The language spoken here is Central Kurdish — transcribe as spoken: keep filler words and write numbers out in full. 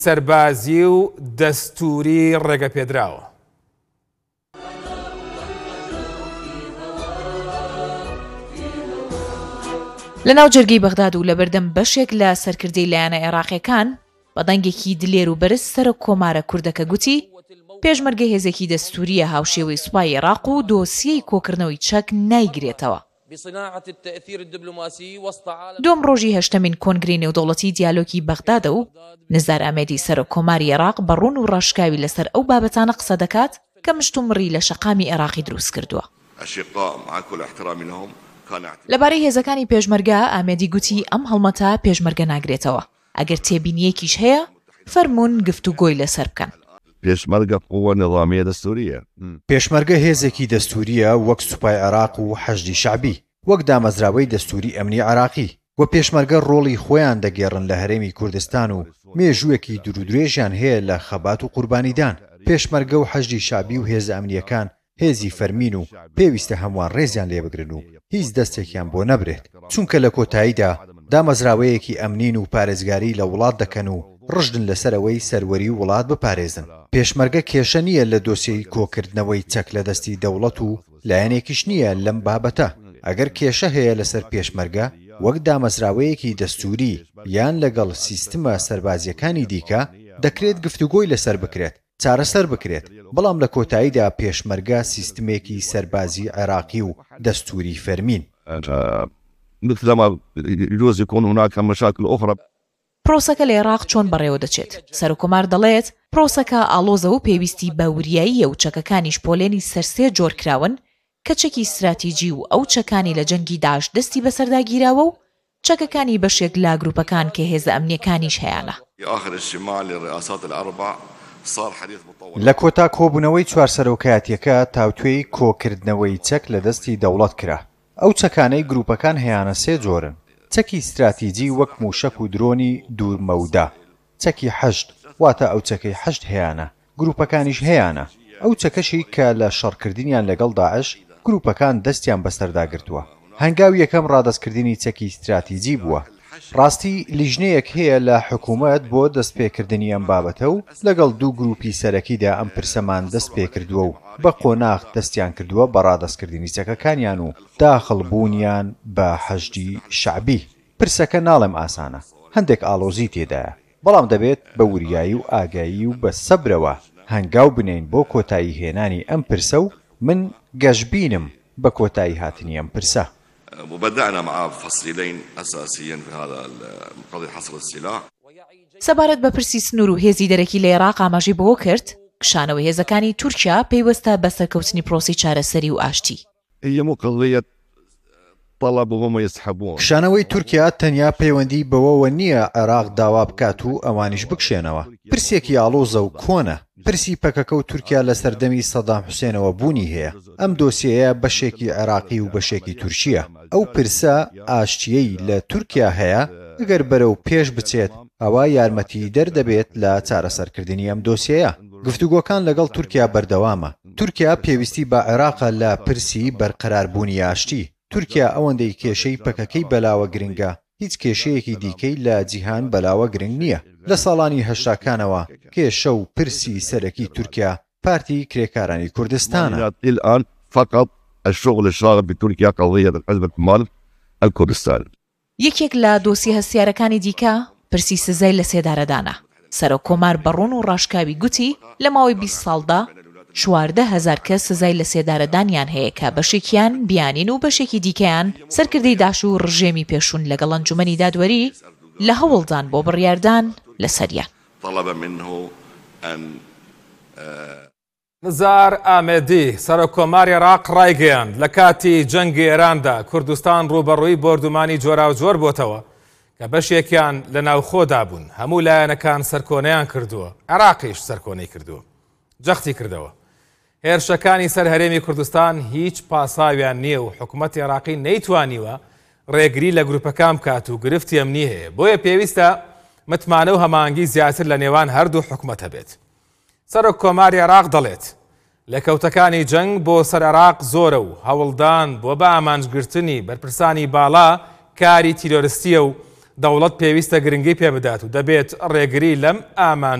سەربازی و دەستوری ڕێگەپێدراوە. لەناو جەرگەی بەغداد و لە بەردەم بەشێک لە سەرکردەی لایەنە عێراقیەکان بە دەنگێکی دلێر و بەرز سەرۆک کۆمارە کوردەکە گوتی پێشمەرگە هێزێکی دەستوریە هاوشێوەی سوپای عێراق و دۆسیەی کۆکردنەوەی چەک نایگرێتەوە. دوم ڕۆژی هەشتەمین کۆنگرەی نێودەوڵەتی دیالۆگی بەغدادە و نزار ئامێدی سەرۆک کۆماری عێراق بەڕوون و ڕاشکاوی لەسەر ئەو بابەتانە قسە دەکات کە مشتومڕی لە شەقامی عێراقی دروست کردووە. لەبارەی هێزەکانی پێشمەرگە ئامێدی گوتی ئەم هەڵمەتە پێشمەرگە ناگرێتەوە. ئەگەر تێبینیەکیش هەیە فەرموون گفتوگۆی لەسەر بکەن. پێشمەرگە قووە نظامیە دەستوریە. پێشمەرگە هێزێکی دەستوریە وەک سوپای عێراق و حەشدی شعبی وەک دامەزراوەی دەستوری ئەمنی عێراقی و پێشمەرگە ڕۆڵی خۆیان دەگێڕن لە هەرێمی کوردستان و مێژوویەکی دوورودرێژیان هەیە لە خەبات و قوربانیدان. پێشمەرگە و حەشدی شعبی و هێز ئەمنیەکان هێزی فەرمین و پێویستە هەمووان ڕێزیان لێ بگرن و هیچ دەستێکیان بۆ نەبرێت، چونکە لە کۆتاییدا دامەزراوەیەکی ئەمنین و پارێزگاری لە وڵات دەکەن و ڕژدن لەسەرەوەی سەروەری وڵات بپارێزن. پێشمەرگە کێشە نییە لە دۆسیەی کۆکردنەوەی چەک لە دەستی دەوڵەت و لایەنێکیش نییە لەم بابەتە. ئەگەر کێشە هەیە لەسەر پێشمەرگە وەک دامەزراوەیەکی دەستوری یان لەگەڵ سیستمە سەربازیەکانی دیکە دەکرێت گفتوگۆی لەسەر بکرێت، چارەسەر بکرێت. بەڵام لە کۆتاییدا پێشمەرگە سیستمێکی سەربازی عێراقی و دەستوری فەرمین. پرۆسەکە لە عێراق چۆن بەڕێوە دەچێت؟ سەرۆکۆمار دەڵێت پرۆسەکە ئاڵۆزە و پێویستی بە وریاییە و چەکەکانیش پۆلێنی سەرسێ جۆر کراون کە چەکی استراتیجی و ئەو چەکانی لە جەنگی داعش دەستی بەسەرداگیراوە و چەکەکانی بەشێک لا گروپەکان کە هێزە ئەمنیەکانیش هەیەە. لە کۆتا کۆبوونەوەی چوار سەرۆکایەتیەکە تاوتوێی کۆکردنەوەی چەک لە دەستی دەوڵەت کرا. ئەو چەکانەی گروپەکان هەیەە سێ جۆرن: چەکی استراتیجی وەک موشک و درۆنی دوورمەودا، چەکی حەشد واتە ئەو چەکەی حەشد هەیەە، گروپەکانیش هەیەە. ئەو چەکەشی کە لە شەڕکردنیان لەگەڵ داعش گروپەکان دەستیان بەسەرداگرتووە. هەنگاوی یەکەم ڕادەستکردنی چەکی استراتیجی بووە. ڕاستی لیژنەیەک هەیە لە حکوومەت بۆ دەستپێکردنی ئەم بابەتە و لەگەڵ دوو گروپی سەرەکیدا ئەم پرسەمان دەست پێ کردووە و بە قۆناغ دەستیان کردووە بە ڕادەستکردنی چەکەکانیان و داخڵبوونیان بە حەشدی شعبی. پرسەکە ناڵێم ئاسانە، هەندێک ئاڵۆزی تێدایە، بەڵام دەبێت بە وریایی و ئاگایی و بە سەبرەوە هەنگاو بنین بۆ کۆتایی هێنانی ئەم پرسە و من گەشببینم بە کۆتایی هاتنی ئەم پرسە. وبدأنا مع فصيلين أساسيين في هذا قضية حصر السلاح. سەبارەت بە پرسی سنوور و هێزی دەرەکی لە عێراق ئاماژەی بەوە کرد کشانەوەی هێزەکانی تورکیا پێیوەستە بە سەرکەوتنی پرۆسی چارەسەری و ئاشتی. هي مو قضية طلب وهم يسحبون. کشانەوەی تورکیا تەنیا پەیوەندی بەوەوە نییە عێراق داوا بکات و ئەوانیش بکشێنەوە. پرسێکی ئاڵۆزە و کۆنە. پرسی پەکەکە و تورکیا لە سەردەمی سەدام حوسێنەوە بوونی هەیە. ئەم دۆسیەیە بەشێکی عێراقی و بەشێکی تورکیە. ئەو پرسە ئاشتیەی لە تورکیا هەیە ئەگەر بەرەو پێش بچێت ئەوە یارمەتی دەردەبێت لە چارەسەرکردنی ئەم دۆسیەیە. گفتوگۆکان لەگەڵ تورکیا بەردەوامە. تورکیا پێویستی بە عێراقە لە پرسی بەرقەراربوونی ئاشتی. تورکیا ئەوەندەی کێشەی پەکەکەی بەلاوە گرنگە، هیچ کێشەیەکی دیکەی لە جیهان بەلاوە گرنگ نییە. لە ساڵانی هەشتاکانەوە کێشە و پرسی سەرەکی تورکیا پارتی کرێکارانی کوردستانە. الآن فقط الشغل الشاغل بتركيا قضية الحزب الكمال الكردستان. یەکێک لە دۆسی هەستیارەکانی دیکە پرسی سزای لە سێدارەدانە. سەرۆک کۆمار بەڕوون و ڕاشکاوی گوتی لە ماوەی بیست ساڵدا چواردە هەزار کەس سزای لە سێدارەدانیان هەیە کە بەشێکیان بیانین و بەشێکی دیکەیان سەرکردەی داعش و ڕژێمی پێشوون لەگەڵ ئەنجومەنی دادوەری لە هەوڵدان بۆ بڕیاردان لە سەریان. نزار ئامێدی سەرۆک کۆماری عێراق ڕایگەیاند لە کاتی جەنگی ئێراندا کوردستان ڕوبەڕووی بردومانی جۆرا و جۆر بۆتەوە کە بەشێکیان لە ناوخۆدا بوون. هەموو لایەنەکان سەرکۆنەیان کردووە، عێراقیش سەرکۆنەی کردووە، جەختی کردەوە. هێرشەکانی سەر هەرێمی کوردستان هیچ پاساویان نییە و حکوومەتی عێراقی نەیتوانیوە ڕێگری لە گروپەکان بکات و گرفتی ئەمنی هەیە. بۆیە پێویستە متمانە و هەمانگی زیاتر لە نێوان هەردوو حکوومەتە بێت. سەرۆک کۆماری عێراق دەڵێت لە کەوتەکانی جەنگ بۆ سەر عێراق زۆرە و هەوڵدان بۆ بە ئامانجگرتنی بەرپرسانی باڵا کاری تیرۆریستیە و دەوڵەت پێویستە گرنگی پێ بدات و دەبێت ڕێگری لەم ئامان